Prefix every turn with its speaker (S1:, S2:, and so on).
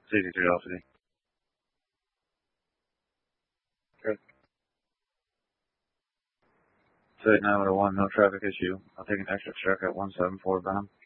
S1: It's easy curiosity. Good. So now at a 1, no traffic issue. I'll take an exit check at 174 bound.